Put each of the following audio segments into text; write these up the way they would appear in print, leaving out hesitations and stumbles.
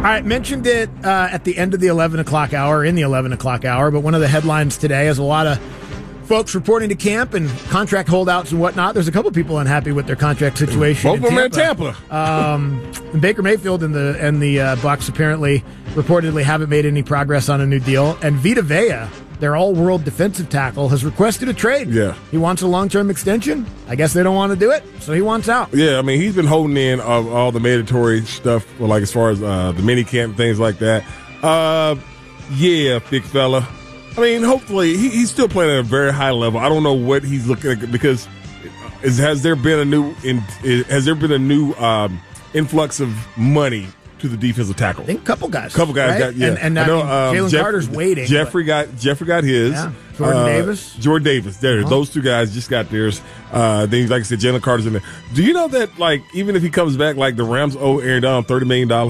right, mentioned it at the end of the 11 o'clock hour, in the 11 o'clock hour, but one of the headlines today is a lot of folks reporting to camp and contract holdouts and whatnot. There's a couple people unhappy with their contract situation. Both of them in Tampa. Baker Mayfield and the Bucs apparently reportedly haven't made any progress on a new deal. And Vita Vea, their all-world defensive tackle, has requested a trade. Yeah. He wants a long-term extension. I guess they don't want to do it, so he wants out. Yeah, I mean, he's been holding in all the mandatory stuff, like as far as the mini camp, things like that. Yeah, big fella. I mean, hopefully, he's still playing at a very high level. I don't know what he's looking at because has there been a new influx of money to the defensive tackle? I think a couple guys. Right? Got, yeah. And I know Jalen Carter's waiting. Jeffrey got his. Yeah. Jordan Davis. There, those two guys just got theirs. Then, like I said, Jalen Carter's in there. Do you know that, like, even if he comes back, like the Rams owe Aaron Donald $30 million?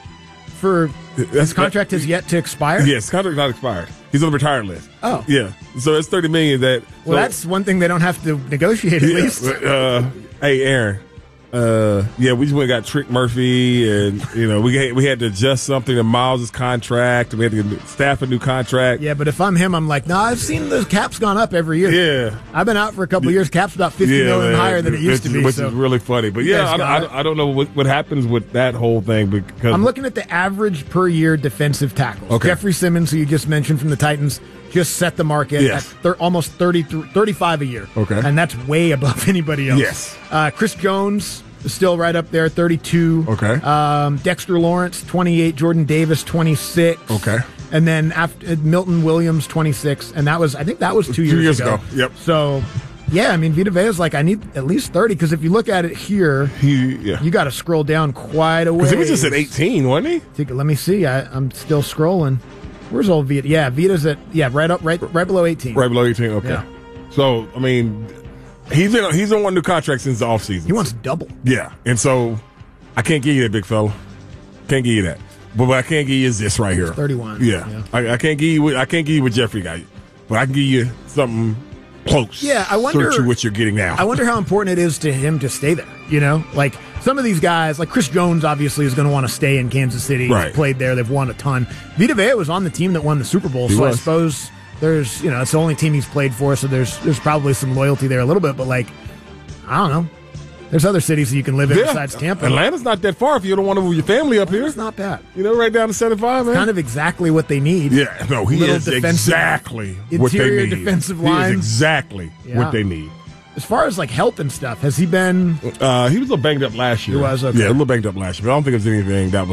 For his contract has yet to expire? Yes, contract not expired. He's on the retired list. Oh. Yeah. So it's $30 million that. Well, that's one thing they don't have to negotiate at least. Hey, Aaron. We just went and got Trick Murphy, and we had to adjust something to Miles' contract. We had to staff a new contract. Yeah, but if I'm him, I'm like, I've seen the cap's gone up every year. Yeah, I've been out for a couple of years. Cap's about $50 million higher than it used to be, which is really funny. But I don't know what happens with that whole thing because I'm looking at the average per year defensive tackles. Okay. Jeffrey Simmons, who you just mentioned from the Titans, just set the market at almost 35 a year. Okay, and that's way above anybody else. Yes, Chris Jones is still right up there, 32. Okay. Dexter Lawrence, 28. Jordan Davis, 26. Okay. And then after Milton Williams, 26. And I think that was 2 years ago. Yep. So, yeah, I mean, Vita Vea's like, I need at least 30 because if you look at it here, you got to scroll down quite a ways. Because he was just at 18, wasn't he? Let me see. I'm still scrolling. Where's old Vita? Yeah, Vita's at right below 18. Right below 18. Okay. Yeah. So I mean, he's on one new contract since the offseason. He wants double. Yeah, and so I can't give you that, big fella. Can't give you that. But what I can give you is this right here. 31. Yeah. I can't give you what Jeffrey got you, but I can give you something close. Yeah, I wonder to what you're getting now. I wonder how important it is to him to stay there. Like some of these guys, like Chris Jones, obviously is going to want to stay in Kansas City. Right. He's played there. They've won a ton. Vita Vea was on the team that won the Super Bowl, I suppose there's, it's the only team he's played for, so there's probably some loyalty there a little bit. But like, I don't know. There's other cities that you can live in besides Tampa. Atlanta's not that far if you don't want to move your family up here. It's not bad. Right down to 75, man. Kind of exactly what they need. Yeah, no, he is exactly what they need. Interior defensive line. He is exactly what they need. As far as like health and stuff, has he been? He was a little banged up last year. He was, okay. Yeah, a little banged up last year. But I don't think it was anything that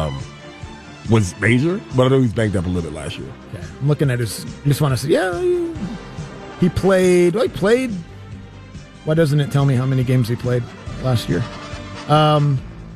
was major. But I know he's banged up a little bit last year. Okay. I'm looking at his. I just want to see. He played. Well, he played. Why doesn't it tell me how many games he played last year? Well,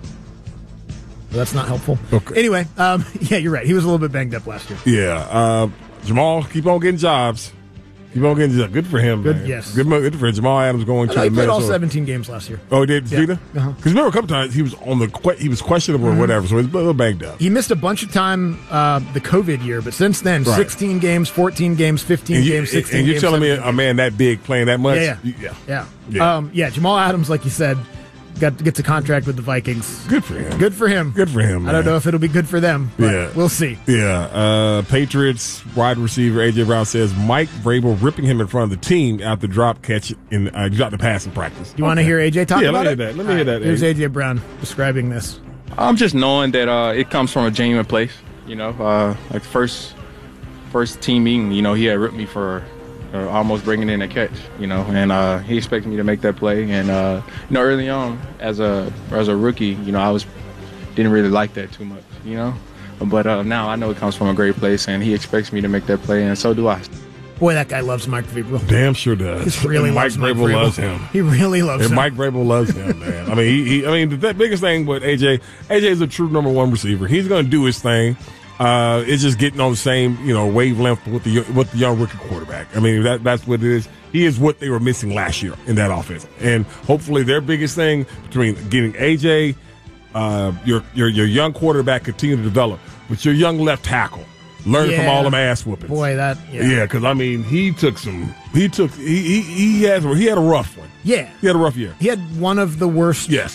that's not helpful. Okay. Anyway, you're right. He was a little bit banged up last year. Yeah. Jamal, keep on getting jobs. Keep on getting jobs. Good for him, Good, man. yes. Good for Jamal Adams going to He played all Minnesota. 17 games last year. Oh, he did? Yeah. Vita? Uh-huh. Because remember a couple times he was he was questionable or whatever, so he's a little banged up. He missed a bunch of time the COVID year, but since then, Right. 16 games, 14 games, 15 games, 16 games. And you're telling me 17 a man that big playing that much? Yeah. Jamal Adams, like you said, gets a contract with the Vikings. Good for him. Good for him. Good for him, man. I don't know if it'll be good for them, but we'll see. Yeah. Patriots wide receiver A.J. Brown says Mike Vrabel ripping him in front of the team after drop catch in drop the pass in practice. You want to hear A.J. talk about it? Let me hear that. Here's A.J. Brown describing this. I'm just knowing that it comes from a genuine place. Like first team meeting, he had ripped me for almost bringing in a catch, and he expected me to make that play. And early on, as a rookie, I didn't really like that too much, But now I know it comes from a great place, and he expects me to make that play, and so do I. Boy, that guy loves Mike Vrabel. Damn sure does. He really Mike loves Mike Vrabel Vrabel. loves him. He really loves him. Mike Vrabel loves him, man. I mean, the biggest thing with AJ is a true number one receiver. He's going to do his thing. It's just getting on the same, wavelength with the young rookie quarterback. I mean, that's what it is. He is what they were missing last year in that offense, and hopefully their biggest thing between getting AJ, your young quarterback continue to develop, but your young left tackle learn from all them ass whoopings. Boy, because I mean, he had a rough one. Yeah, he had a rough year. He had one of the worst